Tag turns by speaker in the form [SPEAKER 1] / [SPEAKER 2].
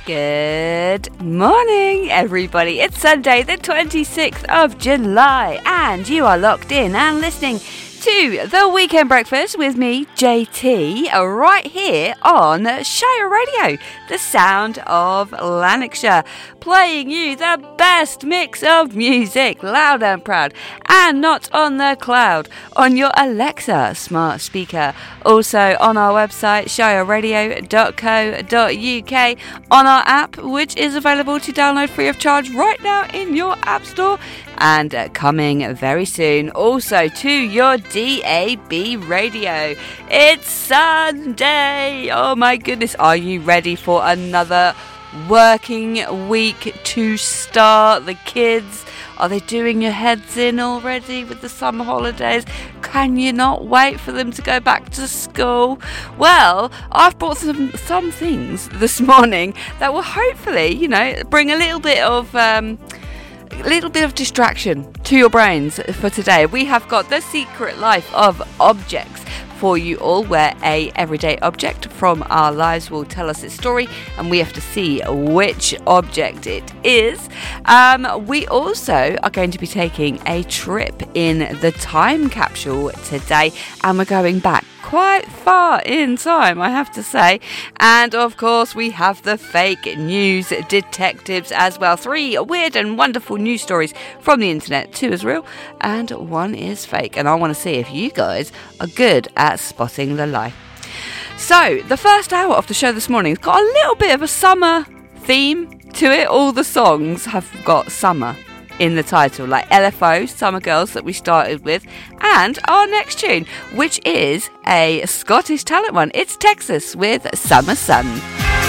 [SPEAKER 1] Good morning, everybody. It's Sunday, the 26th of July, and you are locked in and listening to The Weekend Breakfast with me, JT, right here on Shire Radio, the sound of Lanarkshire, playing you the best mix of music, loud and proud, and not on the cloud, on your Alexa smart speaker, also on our website, shireradio.co.uk, on our app, which is available to download free of charge right now in your app store, and coming very soon also to your DAB radio. It's Sunday. Oh my goodness, are you ready for another working week to start? The kids, are they doing your heads in already with the summer holidays? Can you not wait for them to go back to school? Well, I've brought some things this morning that will hopefully, bring a little bit of distraction to your brains for today. We have got The Secret Life of Objects for you all, where a everyday object from our lives will tell us its story, and we have to see which object it is. We also are going to be taking a trip in the time capsule today, and we're going back quite far in time, I have to say. And of course, we have the fake news detectives as well. 3 weird and wonderful news stories from the internet. 2 is real and 1 is fake. And I want to see if you guys are good at spotting the lie. So, the first hour of the show this morning has got a little bit of a summer theme to it. All the songs have got summer in the title, like LFO, Summer Girls, that we started with, and our next tune, which is a Scottish talent one. It's Texas with Summer Sun.